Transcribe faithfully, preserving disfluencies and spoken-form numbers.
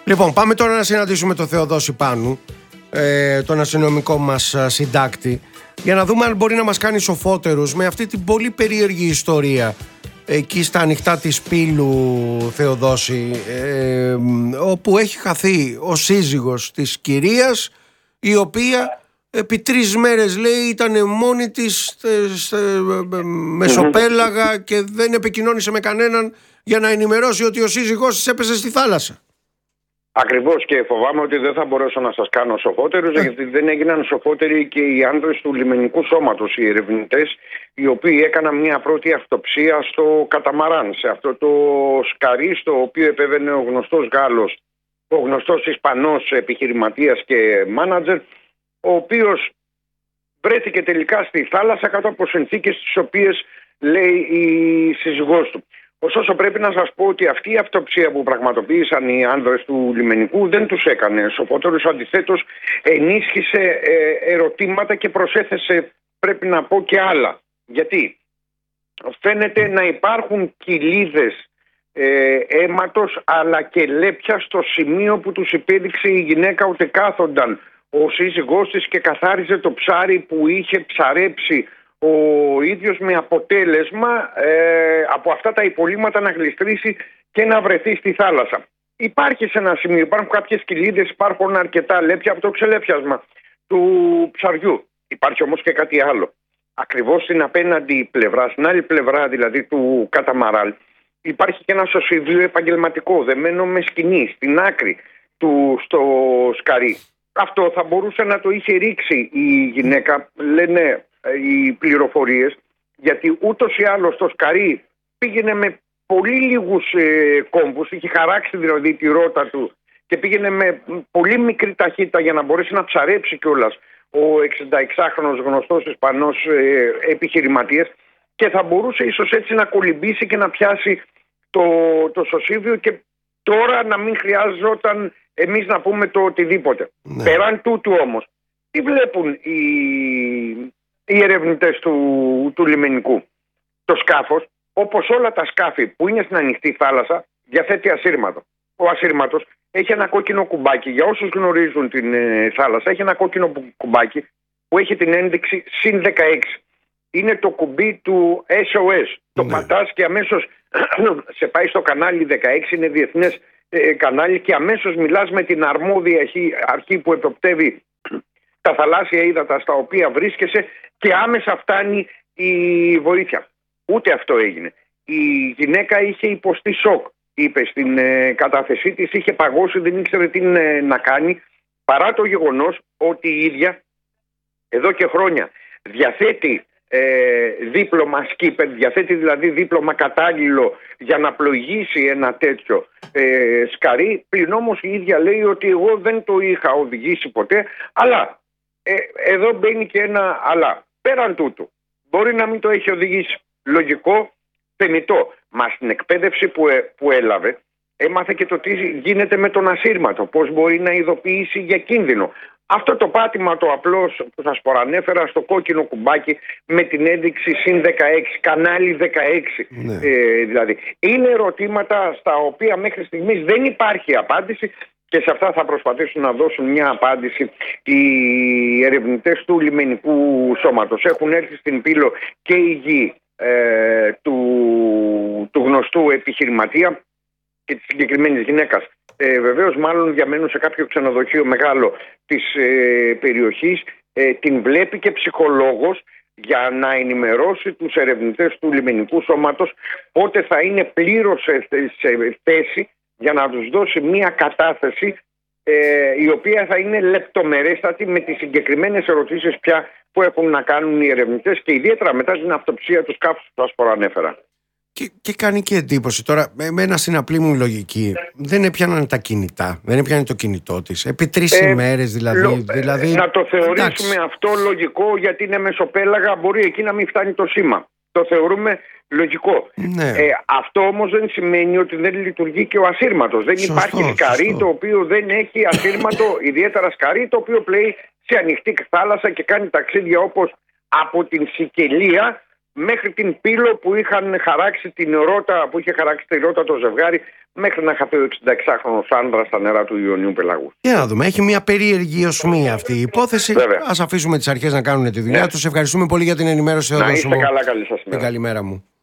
Λοιπόν, πάμε τώρα να συναντήσουμε τον Θεοδόση Πάνου, ε, τον αστυνομικό μας συντάκτη, για να δούμε αν μπορεί να μας κάνει σοφότερους με αυτή την πολύ περίεργη ιστορία εκεί στα ανοιχτά της Πύλου, Θεοδόση, ε, όπου έχει χαθεί ο σύζυγος της κυρίας, η οποία επί τρεις μέρες, λέει, ήταν μόνη της ε, ε, μεσοπέλαγα και δεν επικοινώνησε με κανέναν για να ενημερώσει ότι ο σύζυγός της έπεσε στη θάλασσα. Ακριβώς, και φοβάμαι ότι δεν θα μπορέσω να σας κάνω σοφότερους, γιατί δεν έγιναν σοφότεροι και οι άνδρες του λιμενικού σώματος, οι ερευνητές, οι οποίοι έκαναν μια πρώτη αυτοψία στο καταμαράν, σε αυτό το σκαρί στο οποίο επέβαινε ο γνωστός Γάλλος, ο γνωστός Ισπανός επιχειρηματίας και μάνατζερ, ο οποίος βρέθηκε τελικά στη θάλασσα κάτω από συνθήκες τις οποίες λέει η σύζυγός του. Ωστόσο, πρέπει να σας πω ότι αυτή η αυτοψία που πραγματοποίησαν οι άνδρες του λιμενικού δεν τους έκανε σοφότερους. Αντιθέτως, ενίσχυσε ε, ερωτήματα και προσέθεσε, πρέπει να πω, και άλλα. Γιατί φαίνεται να υπάρχουν κοιλίδες ε, αίματος αλλά και λέπια στο σημείο που τους υπέδειξε η γυναίκα ότι κάθονταν ο σύζυγός της και καθάριζε το ψάρι που είχε ψαρέψει ο ίδιος, με αποτέλεσμα ε, από αυτά τα υπολείμματα να γλιστρήσει και να βρεθεί στη θάλασσα. Υπάρχει σε ένα σημείο, υπάρχουν κάποιες κοιλίδες, υπάρχουν αρκετά λέπια από το ξελέφιασμα του ψαριού. Υπάρχει όμως και κάτι άλλο. Ακριβώς στην απέναντι πλευρά, στην άλλη πλευρά δηλαδή του καταμαράλ, υπάρχει και ένα σωσίβιο επαγγελματικό δεμένο με σκηνή στην άκρη του στο σκαρί. Αυτό θα μπορούσε να το είχε ρίξει η γυναίκα, λένε οι πληροφορίες, γιατί ούτως ή άλλως το σκαρί πήγαινε με πολύ λίγους ε, κόμβους, είχε χαράξει δηλαδή τη ρότα του και πήγαινε με πολύ μικρή ταχύτητα για να μπορέσει να ψαρέψει κιόλας ο εξηνταεξάχρονος γνωστός Ισπανός ε, επιχειρηματίας, και θα μπορούσε ίσως έτσι να κολυμπήσει και να πιάσει το, το σωσίβιο και τώρα να μην χρειάζονταν εμείς να πούμε το οτιδήποτε. Ναι. Πέραν τούτου όμως, τι βλέπουν οι, οι ερευνητές του, του λιμενικού? Το σκάφος, όπως όλα τα σκάφη που είναι στην ανοιχτή θάλασσα, διαθέτει ασύρματο. Ο ασύρματος έχει ένα κόκκινο κουμπάκι. Για όσους γνωρίζουν την ε, θάλασσα, έχει ένα κόκκινο κουμπάκι που έχει την ένδειξη συν δεκαέξι. Είναι το κουμπί του ες ο ες. Ναι. Το πατάς και αμέσως σε πάει στο κανάλι δεκαέξι, είναι διεθνές ε, κανάλι, και αμέσως μιλάς με την αρμόδια αρχή, αρχή που εποπτεύει τα θαλάσσια ύδατα στα οποία βρίσκεσαι, και άμεσα φτάνει η βοήθεια. Ούτε αυτό έγινε. Η γυναίκα είχε υποστεί σοκ, είπε στην ε, κατάθεσή της, είχε παγώσει, δεν ήξερε τι ε, να κάνει, παρά το γεγονός ότι η ίδια εδώ και χρόνια διαθέτει ε, δίπλωμα skipper, διαθέτει δηλαδή δίπλωμα κατάλληλο για να πλοηγήσει ένα τέτοιο ε, σκαρί, πλην όμως η ίδια λέει ότι εγώ δεν το είχα οδηγήσει ποτέ, αλλά ε, εδώ μπαίνει και ένα αλλά. Πέραν τούτου, μπορεί να μην το έχει οδηγήσει. Λογικό, θεμιτό. Μα στην εκπαίδευση που, ε, που έλαβε, έμαθε και το τι γίνεται με τον ασύρματο, πώς μπορεί να ειδοποιήσει για κίνδυνο. Αυτό το πάτημα το απλώς που σας προανέφερα στο κόκκινο κουμπάκι με την ένδειξη συν δεκαέξι, κανάλι δεκαέξι, ναι. ε, δηλαδή. Είναι ερωτήματα στα οποία μέχρι στιγμής δεν υπάρχει απάντηση, και σε αυτά θα προσπαθήσουν να δώσουν μια απάντηση οι ερευνητές του λιμενικού σώματος. Έχουν έρθει στην Πύλο και οι γη ε, του, του γνωστού επιχειρηματία και της συγκεκριμένης γυναίκας. Ε, βεβαίως μάλλον διαμένουν σε κάποιο ξενοδοχείο μεγάλο της ε, περιοχής. Ε, την βλέπει και ψυχολόγος για να ενημερώσει τους ερευνητές του λιμενικού σώματος πότε θα είναι πλήρως σε, σε θέση για να τους δώσει μία κατάθεση ε, η οποία θα είναι λεπτομερέστατη με τις συγκεκριμένες ερωτήσεις πια που έχουν να κάνουν οι ερευνητές, και ιδιαίτερα μετά την αυτοψία του σκάφους που σας προανέφερα. Και, και κάνει και εντύπωση τώρα, με ένα στην απλή μου λογική, δεν έπιαναν τα κινητά, δεν έπιανε το κινητό της επί τρεις ε, ημέρες δηλαδή, λο, δηλαδή. Να το θεωρήσουμε εντάξει. Αυτό λογικό, γιατί είναι μεσοπέλαγα, μπορεί εκεί να μην φτάνει το σήμα. Το θεωρούμε λογικό. Ναι. Ε, αυτό όμως δεν σημαίνει ότι δεν λειτουργεί και ο ασύρματος. Δεν σωστό, υπάρχει σκαρί σωστό. Το οποίο δεν έχει ασύρματο, ιδιαίτερα σκαρί το οποίο πλέει σε ανοιχτή θάλασσα και κάνει ταξίδια όπως από την Σικελία μέχρι την Πύλο που είχαν χαράξει την ρότα, που είχε χαράξει τη ρότα το ζευγάρι, μέχρι να χαθεί ο εξήντα έξαχρονος άνδρας στα νερά του Ιωνίου Πελαγού. Για να δούμε, έχει μια περίεργη οσμή αυτή η υπόθεση. Ας αφήσουμε τις αρχές να κάνουν τη δουλειά ναι. τους. Ευχαριστούμε πολύ για την ενημέρωση. Να είστε καλά, καλή σας μέρα. Καλημέρα μου.